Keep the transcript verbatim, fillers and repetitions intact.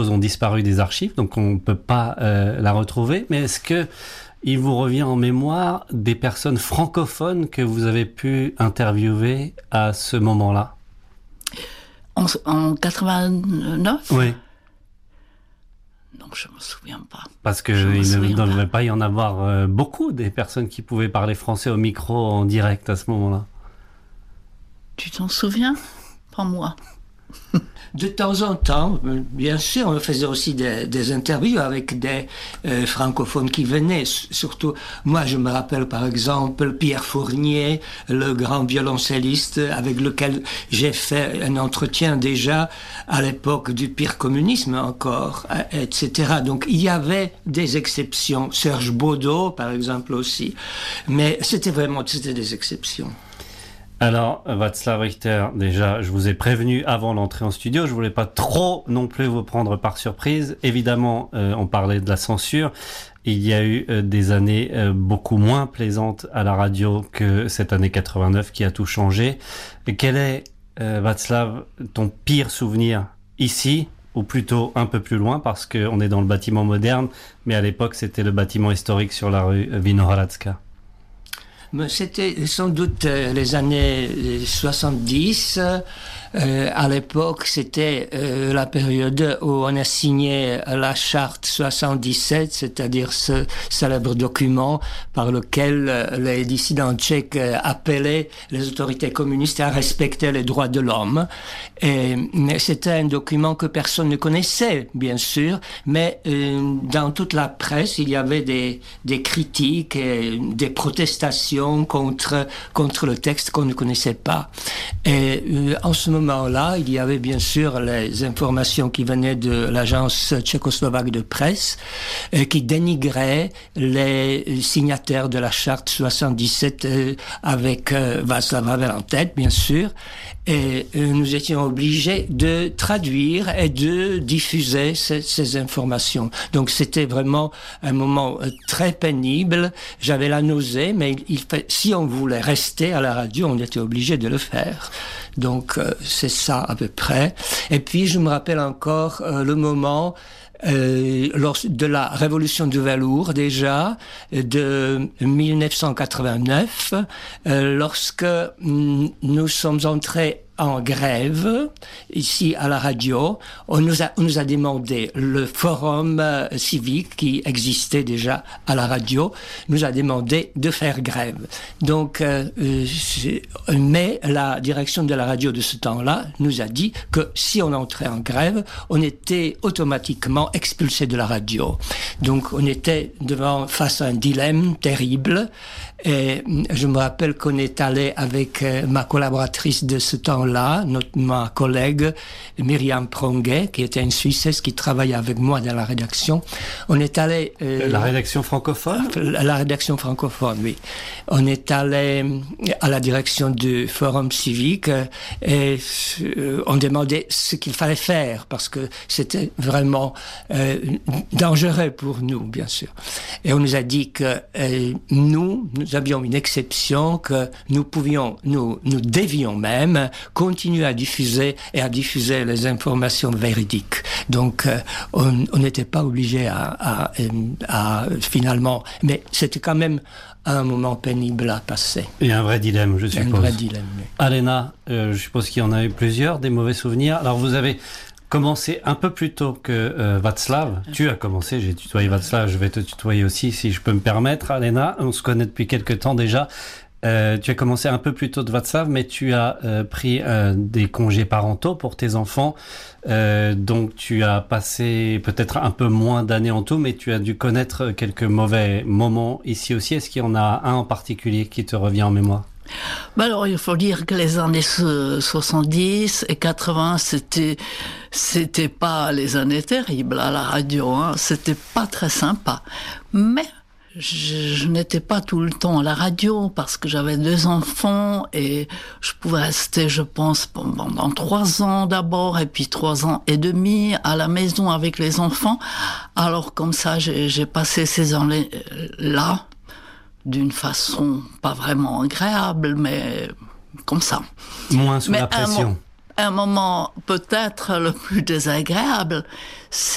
choses ont disparu des archives, donc on ne peut pas euh, la retrouver. Mais est-ce que il vous revient en mémoire des personnes francophones que vous avez pu interviewer à ce moment-là? En, en quatre-vingt-neuf? Oui. Non, je me souviens pas. Parce qu'il ne devait pas y en avoir euh, beaucoup des personnes qui pouvaient parler français au micro en direct à ce moment-là. Tu t'en souviens? Pas moi. De temps en temps, bien sûr, on faisait aussi des, des interviews avec des euh, francophones qui venaient. Surtout, moi, je me rappelle par exemple Pierre Fournier, le grand violoncelliste avec lequel j'ai fait un entretien déjà à l'époque du pire communisme encore, et cetera. Donc, il y avait des exceptions. Serge Baudot, par exemple, aussi. Mais c'était vraiment, c'était des exceptions. Alors, Václav Richter, déjà, je vous ai prévenu avant l'entrée en studio, je voulais pas trop non plus vous prendre par surprise. Évidemment, euh, on parlait de la censure. Il y a eu euh, des années euh, beaucoup moins plaisantes à la radio que cette année quatre-vingt-neuf qui a tout changé. Et quel est, euh, Václav, ton pire souvenir ici, ou plutôt un peu plus loin, parce qu'on est dans le bâtiment moderne, mais à l'époque, c'était le bâtiment historique sur la rue Vinohradska? C'était sans doute les années soixante-dix. Euh, à l'époque, c'était euh, la période où on a signé la charte soixante-dix-sept, c'est-à-dire ce célèbre document par lequel euh, les dissidents tchèques euh, appelaient les autorités communistes à respecter les droits de l'homme. Et c'était un document que personne ne connaissait, bien sûr, mais euh, dans toute la presse, il y avait des, des critiques et des protestations contre, contre le texte qu'on ne connaissait pas. Et euh, en ce moment moment-là, il y avait bien sûr les informations qui venaient de l'agence tchécoslovaque de presse, euh, qui dénigraient les signataires de la charte soixante-dix-sept euh, avec euh, Václav Havel en tête, bien sûr. Et euh, nous étions obligés de traduire et de diffuser ces, ces informations. Donc c'était vraiment un moment euh, très pénible. J'avais la nausée, mais il fait, si on voulait rester à la radio, on était obligé de le faire. Donc euh, c'est ça à peu près. Et puis je me rappelle encore euh, le moment Euh, lors de la révolution du velours déjà de mille neuf cent quatre-vingt-neuf, euh, lorsque mm, nous sommes entrés en grève ici à la radio, on nous a, on nous a demandé, le forum euh, civique qui existait déjà à la radio nous a demandé de faire grève. Donc, euh, euh, mais la direction de la radio de ce temps-là nous a dit que si on entrait en grève, on était automatiquement expulsé de la radio. Donc on était devant face à un dilemme terrible. Et je me rappelle qu'on est allé avec ma collaboratrice de ce temps-là, notre, ma collègue Myriam Pronguet, qui était une Suissesse qui travaillait avec moi dans la rédaction. On est allé... Euh, la rédaction francophone? La, la rédaction francophone, oui. On est allé à la direction du Forum civique et euh, on demandait ce qu'il fallait faire parce que c'était vraiment euh, dangereux pour nous, bien sûr. Et on nous a dit que euh, nous, nous avions une exception, que nous pouvions, nous, nous devions même continuer à diffuser et à diffuser les informations véridiques. Donc, euh, on n'était pas obligé à, à, à, à finalement, mais c'était quand même un moment pénible à passer. Et un vrai dilemme, je suppose. Un vrai dilemme, oui. Alena, euh, je suppose qu'il y en a eu plusieurs, des mauvais souvenirs. Alors, vous avez commencé un peu plus tôt que euh, Václav. Tu as commencé, j'ai tutoyé Václav, je vais te tutoyer aussi, si je peux me permettre, Alena. On se connaît depuis quelques temps déjà. Euh, tu as commencé un peu plus tôt de Václav, mais tu as euh, pris euh, des congés parentaux pour tes enfants. Euh, donc tu as passé peut-être un peu moins d'années en tout, mais tu as dû connaître quelques mauvais moments ici aussi. Est-ce qu'il y en a un en particulier qui te revient en mémoire? Ben alors, il faut dire que les années soixante-dix et quatre-vingts, c'était, c'était pas les années terribles à la radio, hein. C'était pas très sympa. Mais, je, je n'étais pas tout le temps à la radio parce que j'avais deux enfants et je pouvais rester, je pense, pendant trois ans d'abord et puis trois ans et demi à la maison avec les enfants. Alors, comme ça, j'ai, j'ai passé ces années-là d'une façon pas vraiment agréable, mais comme ça. Moins sous mais la pression. Un, mo- un moment peut-être le plus désagréable,